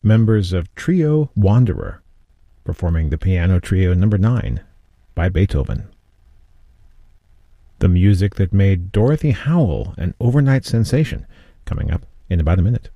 members of Trio Wanderer, performing the Piano Trio No. 9 by Beethoven. The music that made Dorothy Howell an overnight sensation, coming up in about a minute.